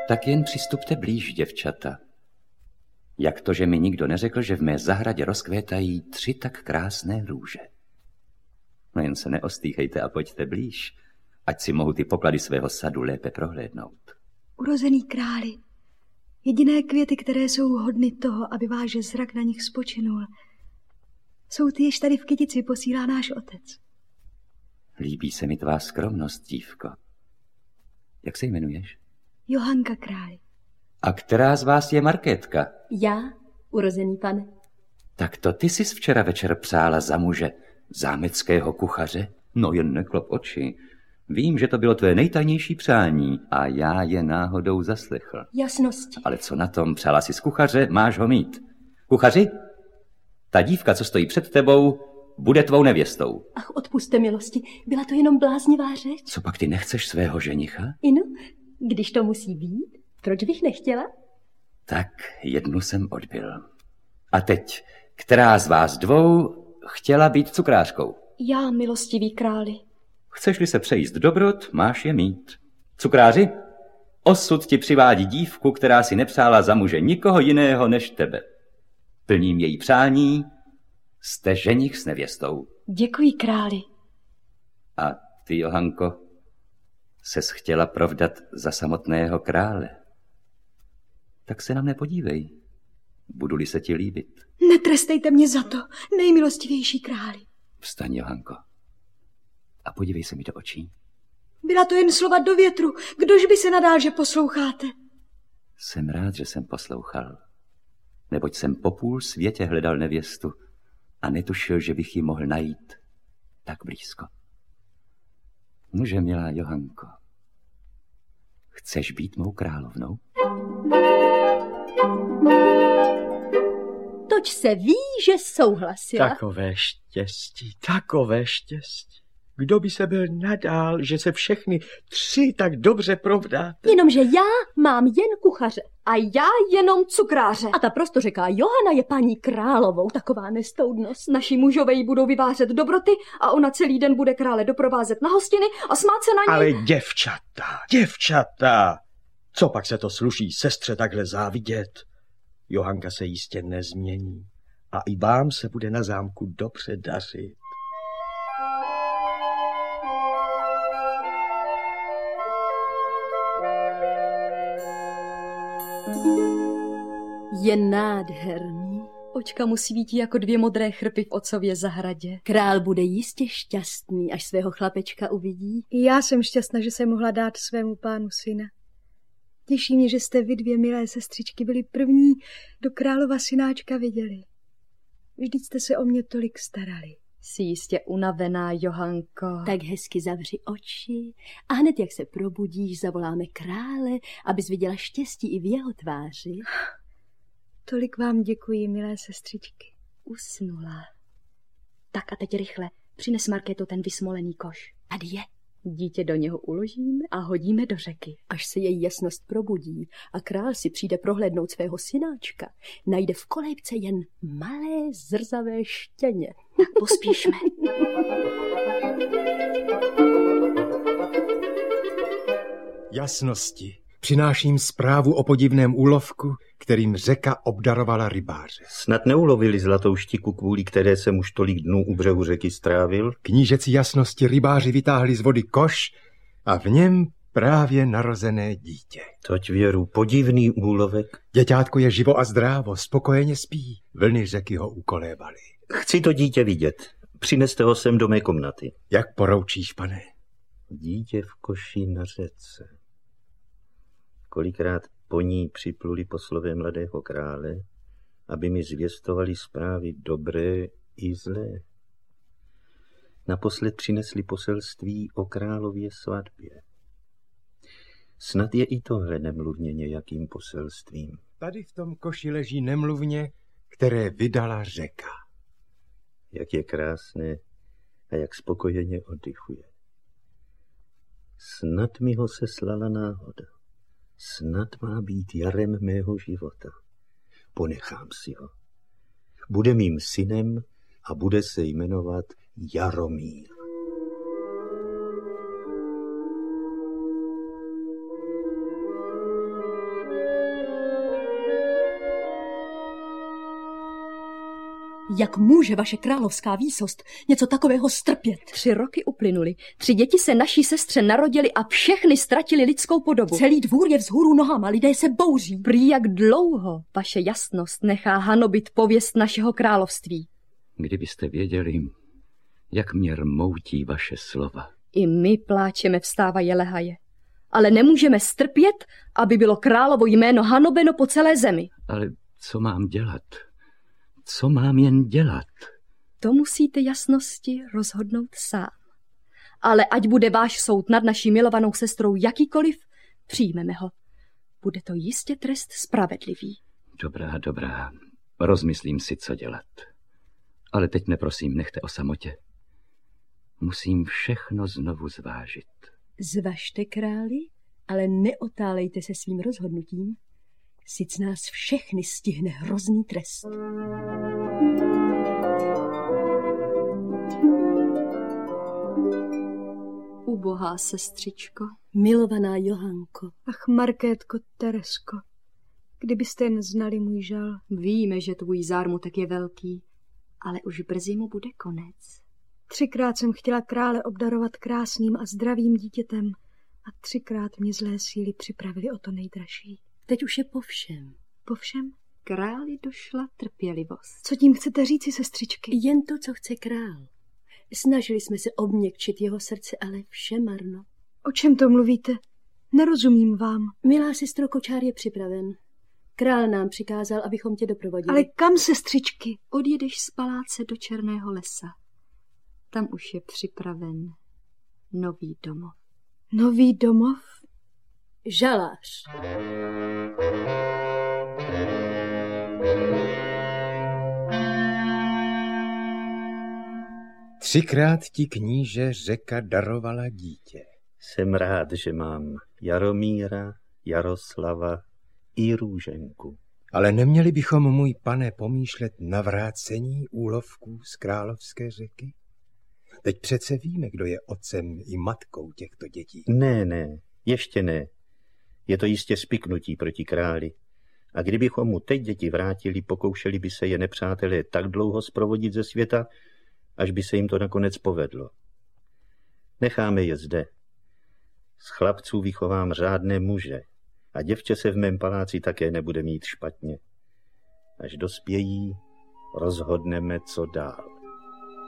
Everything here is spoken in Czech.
Tak jen přistupte blíž, děvčata. Jak to, že mi nikdo neřekl, že v mé zahradě rozkvétají 3 tak krásné růže? No jen se neostýchejte a pojďte blíž, ať si mohu ty poklady svého sadu lépe prohlédnout. Urozený králi, jediné květy, které jsou hodny toho, aby váš zrak na nich spočinul, jsou ty, jež tady v kytici posílá náš otec. Líbí se mi tvá skromnost, dívko. Jak se jmenuješ? Johanka, králi. A která z vás je Markétka? Já, urozený pane. Tak to ty jsi včera večer přála za muže zámeckého kuchaře? No jen neklop oči. Vím, že to bylo tvé nejtajnější přání a já je náhodou zaslechl. Jasnosti. Ale co na tom, přála si z kuchaře, máš ho mít. Kuchaři, ta dívka, co stojí před tebou, bude tvou nevěstou. Ach, odpusťte milosti, byla to jenom bláznivá řeč. Co pak ty nechceš svého ženicha? Inu, když to musí být, proč bych nechtěla? Tak jednu jsem odbyl. A teď, která z vás dvou chtěla být cukrářkou? Já, milostivý králi. Chceš-li se přejíst dobrot, máš je mít. Cukráři, osud ti přivádí dívku, která si nepřála za muže nikoho jiného než tebe. Plním její přání, jste ženich s nevěstou. Děkuji, králi. A ty, Johanko, ses chtěla provdat za samotného krále. Tak se na mne podívej, budu-li se ti líbit. Netrestejte mě za to, nejmilostivější králi. Vstaň, Johanko, a podívej se mi do očí. Byla to jen slova do větru, kdož by se nadál, že posloucháte? Jsem rád, že jsem poslouchal, neboť jsem po půl světě hledal nevěstu a netušil, že bych ji mohl najít tak blízko. Nuže, milá Johanko, chceš být mou královnou? Toť se ví, že souhlasila. Takové štěstí. Kdo by se byl nadál, že se všechny 3 tak dobře provdáte? Jenomže já mám jen kuchaře. A já jenom cukráře. A ta prostořeká Johana je paní královou, taková nestoudnost. Naši mužové jí budou vyvářet dobroty a ona celý den bude krále doprovázet na hostiny a smát se na něj. Ale děvčata, co pak se to sluší sestře takhle závidět? Johanka se jistě nezmění a i vám se bude na zámku dobře dařit. Je nádherný. Očka mu svítí jako 2 modré chrpy v otcově zahradě. Král bude jistě šťastný, až svého chlapečka uvidí. I já jsem šťastná, že jsem mohla dát svému pánu syna. Těší mě, že jste vy 2 milé sestřičky byli první, kdo králova synáčka viděli. Vždyť jste se o mě tolik starali. Jsi jistě unavená, Johanko. Tak hezky zavři oči a hned jak se probudíš, zavoláme krále, abys viděla štěstí i v jeho tváři. Tolik vám děkuji, milé sestřičky. Usnula. Tak a teď rychle, přines Markéto ten vysmolený koš. Tady je. Dítě do něho uložíme a hodíme do řeky. Až se její jasnost probudí a král si přijde prohlédnout svého synáčka, najde v kolébce jen malé zrzavé štěně. Tak pospíšme. Jasnosti, přináším zprávu o podivném úlovku, kterým řeka obdarovala rybáře. Snad neulovili zlatou štiku, kvůli které jsem už tolik dnů u břehu řeky strávil? Knížecí jasnosti rybáři vytáhli z vody koš a v něm právě narozené dítě. Toť věru, podivný úlovek. Děťátko je živo a zdrávo, spokojeně spí. Vlny řeky ho ukolévaly. Chci to dítě vidět. Přineste ho sem do mé komnaty. Jak poroučíš, pane? Dítě v koši na řece. Kolikrát po ní připluli poslové mladého krále, aby mi zvěstovali zprávy dobré i zlé. Naposled přinesli poselství o králově svatbě. Snad je i tohle nemluvně nějakým poselstvím. Tady v tom koši leží nemluvně, které vydala řeka. Jak je krásné a jak spokojeně oddychuje. Snad mi ho seslala náhoda. Snad má být jarem mého života. Ponechám si ho. Bude mým synem a bude se jmenovat Jaromír. Jak může vaše královská výsost něco takového strpět? 3 roky uplynuly. 3 děti se naší sestře narodily a všechny ztratili lidskou podobu. Celý dvůr je vzhůru nohama, lidé se bouří. Prý jak dlouho vaše jasnost nechá hanobit pověst našeho království. Kdybyste věděli, jak mě rmoutí vaše slova. I my pláčeme vstávaje lehaje. Ale nemůžeme strpět, aby bylo královo jméno hanobeno po celé zemi. Ale co mám dělat? Co mám jen dělat? To musíte jasnosti rozhodnout sám. Ale ať bude váš soud nad naší milovanou sestrou jakýkoliv, přijmeme ho. Bude to jistě trest spravedlivý. Dobrá. Rozmyslím si, co dělat. Ale teď neprosím, nechte o samotě. Musím všechno znovu zvážit. Zvažte, králi, ale neotálejte se svým rozhodnutím. Sic nás všechny stihne hrozný trest. Ubohá sestřičko. Milovaná Johanko. Ach, Markétko, Teresko, kdybyste jen znali můj žal. Víme, že tvůj zármutek je velký, ale už brzy mu bude konec. 3krát jsem chtěla krále obdarovat krásným a zdravým dítětem a 3krát mě zlé síly připravili o to nejdražší. Teď už je po všem. Po všem? Králi došla trpělivost. Co tím chcete říci, sestřičky? Jen to, co chce král. Snažili jsme se obměkčit jeho srdce, ale vše marno. O čem to mluvíte? Nerozumím vám. Milá sestro, kočár je připraven. Král nám přikázal, abychom tě doprovodili. Ale kam, sestřičky? Odjedeš z paláce do Černého lesa. Tam už je připraven nový domov. Nový domov? Žalář. Třikrát ti, kníže, řeka darovala dítě. Jsem rád, že mám Jaromíra, Jaroslava i Růženku. Ale neměli bychom, můj pane, pomýšlet na vrácení úlovků z královské řeky? Teď přece víme, kdo je otcem i matkou těchto dětí. Ne, ještě ne. Je to jistě spiknutí proti králi. A kdybychom mu teď děti vrátili, pokoušeli by se je nepřátelé tak dlouho zprovodit ze světa, až by se jim to nakonec povedlo. Necháme je zde. Z chlapců vychovám řádné muže a děvče se v mém paláci také nebude mít špatně. Až dospějí, rozhodneme, co dál.